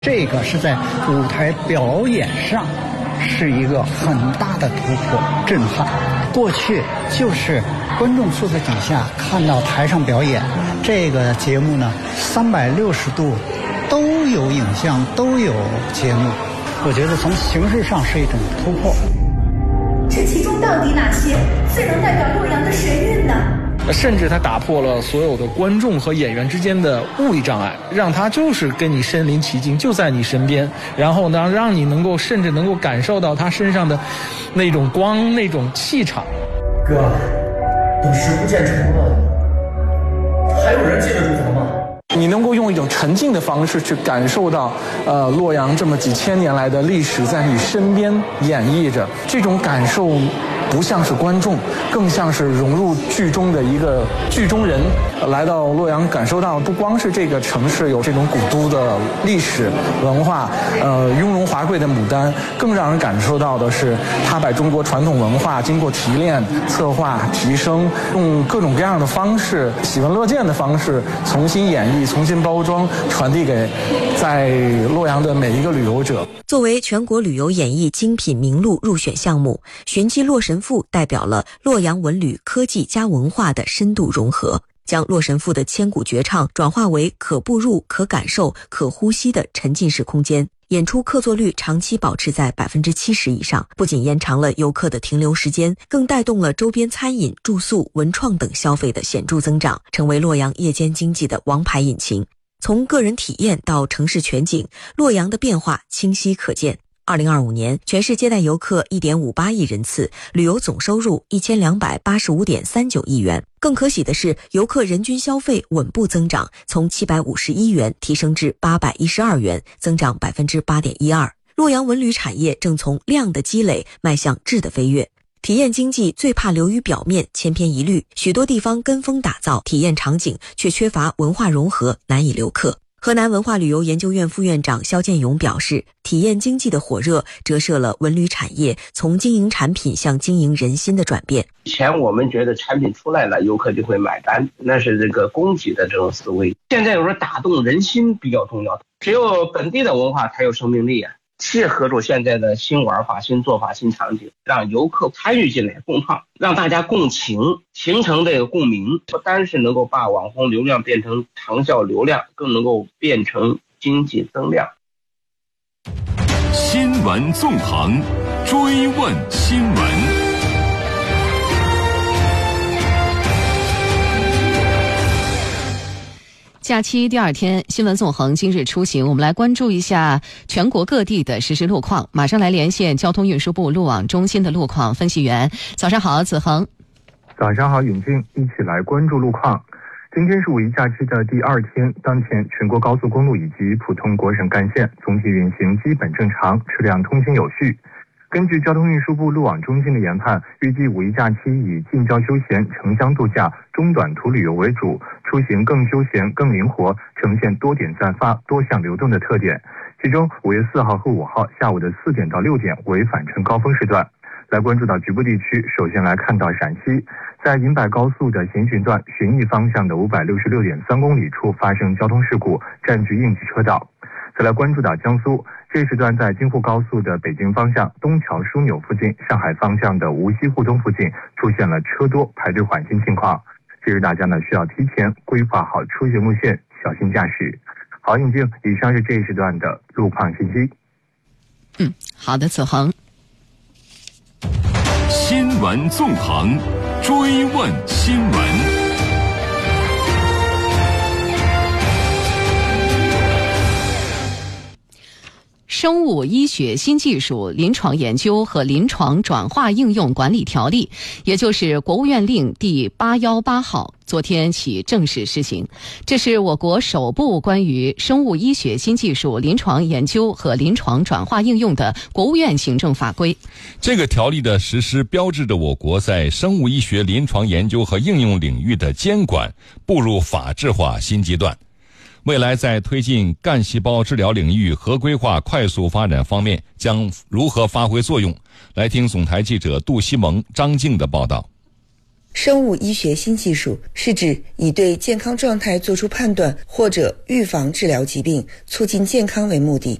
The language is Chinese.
这个是在舞台表演上是一个很大的突破震撼。过去就是观众坐在底下看到台上表演，这个节目呢360度都有影像，都有节目，我觉得从形式上是一种突破。 这其中到底哪些最能代表洛阳的神韵呢？ 甚至他打破了所有的观众和演员之间的物理障碍，让他就是跟你身临其境，就在你身边，然后呢，让你甚至能够感受到他身上的那种光、那种气场。 哥，都10不见城了，还有人进得住房吗？ 你能够用一种沉浸的方式去感受到，洛阳这么几千年来的历史在你身边演绎着，这种感受不像是观众，更像是融入剧中的一个剧中人。来到洛阳，感受到不光是这个城市有这种古都的历史文化，雍容华贵的牡丹，更让人感受到的是，他把中国传统文化经过提炼、策划、提升，用各种各样的方式，喜闻乐见的方式，重新演绎、重新包装，传递给在洛阳的每一个旅游者。 作为全国旅游演艺精品名录入选项目，寻迹洛神赋代表了洛阳文旅科技加文化的深度融合，将洛神赋的千古绝唱转化为可步入、可感受、可呼吸的沉浸式空间。演出客座率长期保持在70%以上，不仅延长了游客的停留时间，更带动了周边餐饮、住宿、文创等消费的显著增长，成为洛阳夜间经济的王牌引擎。从个人体验到城市全景，洛阳的变化清晰可见。2025年，全市接待游客 1.58 亿人次，旅游总收入 1285.39 亿元。更可喜的是，游客人均消费稳步增长，从751元提升至812元，增长 8.12%。洛阳文旅产业正从量的积累迈向质的飞跃。体验经济最怕流于表面，千篇一律，许多地方跟风打造体验场景，却缺乏文化融合，难以留客。河南文化旅游研究院副院长肖建勇表示，体验经济的火热折射了文旅产业从经营产品向经营人心的转变。 以前我们觉得产品出来了，游客就会买单，那是这个供给的这种思维。现在有时候打动人心比较重要，只有本地的文化才有生命力啊。切合住现在的新玩法、新做法、新场景，让游客参与进来共创，让大家共情，形成这个共鸣，不单是能够把网红流量变成长效流量，更能够变成经济增量。 新闻纵横，追问新闻。 假期第2天，新闻纵横今日出行，我们来关注一下全国各地的实时路况。马上来连线交通运输部路网中心的路况分析员。早上好，子恒。 早上好，允静，一起来关注路况。今天是五一假期的第2天，当前全国高速公路以及普通国省干线总体运行基本正常，车辆通行有序。根据交通运输部路网中心的研判，预计五一假期以近郊休闲、城乡度假、中短途旅游为主，出行更休闲、更灵活，呈现多点暂发、多项流动的特点。其中5月4号和5号下午的4点到6点为返程高峰时段。来关注到局部地区，首先来看到陕西，在银柏高速的行巡段寻义方向的566.3公里处发生交通事故，占据应急车道。再来关注到江苏，这时段在京沪高速的北京方向东桥枢纽附近，上海方向的无锡互东附近出现了车多排队缓行情况。这时大家呢需要提前规划好出行路线，小心驾驶。好，尹静，以上是这一时段的路况信息。 好的，子恒。 新闻纵横，追问新闻。 生物医学新技术临床研究和临床转化应用管理条例，也就是国务院令第818号，昨天起正式施行。这是我国首部关于生物医学新技术临床研究和临床转化应用的国务院行政法规。 这个条例的实施标志着我国在生物医学临床研究和应用领域的监管步入法治化新阶段。未来在推进干细胞治疗领域合规化快速发展方面将如何发挥作用？来听总台记者杜西蒙、张静的报道。 生物医学新技术是指以对健康状态做出判断或者预防治疗疾病、促进健康为目的，